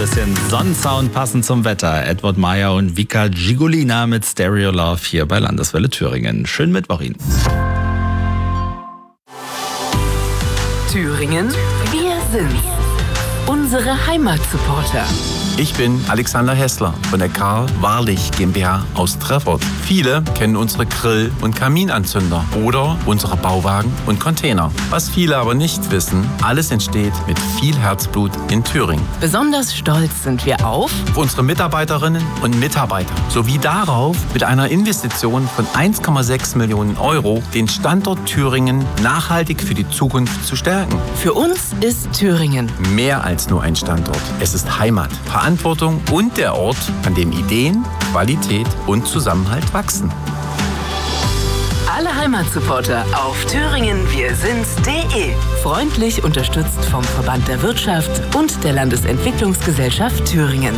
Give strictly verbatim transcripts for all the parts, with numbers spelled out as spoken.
bisschen Sonnensound passend zum Wetter. Edward Meyer und Vika Gigolina mit Stereo Love hier bei Landeswelle Thüringen. Schönen Mittwoch Ihnen. Thüringen, wir sind's. Unsere Heimatsupporter. Ich bin Alexander Hessler von der Karl Wahrlich GmbH aus Treffort. Viele kennen unsere Grill- und Kaminanzünder oder unsere Bauwagen und Container. Was viele aber nicht wissen, alles entsteht mit viel Herzblut in Thüringen. Besonders stolz sind wir auf Auf unsere Mitarbeiterinnen und Mitarbeiter sowie darauf, mit einer Investition von eins Komma sechs Millionen Euro den Standort Thüringen nachhaltig für die Zukunft zu stärken. Für uns ist Thüringen Mehr als nur ein Standort. Es ist Heimat, Verantwortung und der Ort, an dem Ideen, Qualität und Zusammenhalt wachsen. alle Heimatsupporter auf thüringen wir sind's punkt de. Freundlich unterstützt vom Verband der Wirtschaft und der Landesentwicklungsgesellschaft Thüringens.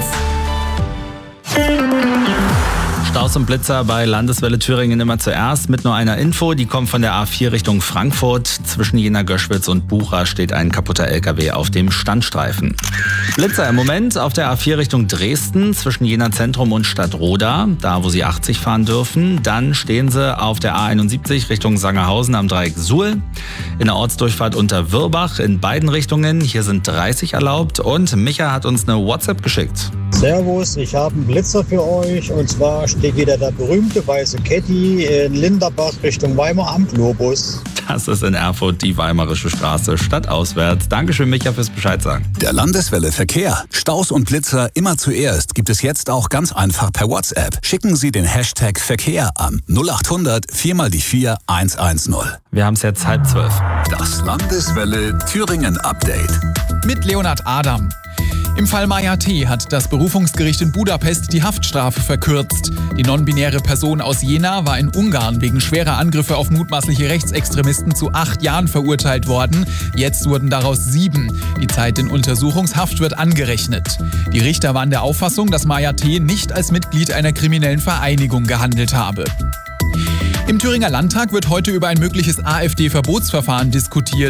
Staus und Blitzer bei Landeswelle Thüringen immer zuerst mit nur einer Info. Die kommt von der A vier Richtung Frankfurt. Zwischen Jena-Göschwitz und Bucha steht ein kaputter L K W auf dem Standstreifen. Blitzer im Moment auf der A vier Richtung Dresden zwischen Jena Zentrum und Stadtroda, da wo Sie achtzig fahren dürfen. Dann stehen Sie auf der A einundsiebzig Richtung Sangerhausen am Dreieck Suhl. In der Ortsdurchfahrt unter Wirbach in beiden Richtungen. Hier sind dreißig erlaubt und Micha hat uns eine WhatsApp geschickt. Servus, ich habe einen Blitzer für euch und zwar steht wieder der berühmte weiße Caddy in Linderbach Richtung Weimar am Globus. Das ist in Erfurt die Weimarische Straße, stadtauswärts. Dankeschön, Micha, fürs Bescheid sagen. Der Landeswelle Verkehr. Staus und Blitzer immer zuerst gibt es jetzt auch ganz einfach per WhatsApp. Schicken Sie den Hashtag Verkehr an null acht hundert vier mal die vier eins eins null. Wir haben es jetzt halb zwölf. Das Landeswelle Thüringen Update. Mit Leonhard Adam. Im Fall Maya T. hat das Berufungsgericht in Budapest die Haftstrafe verkürzt. Die non-binäre Person aus Jena war in Ungarn wegen schwerer Angriffe auf mutmaßliche Rechtsextremisten zu acht Jahren verurteilt worden. Jetzt wurden daraus sieben. Die Zeit in Untersuchungshaft wird angerechnet. Die Richter waren der Auffassung, dass Maya T. nicht als Mitglied einer kriminellen Vereinigung gehandelt habe. Im Thüringer Landtag wird heute über ein mögliches AfD-Verbotsverfahren diskutiert.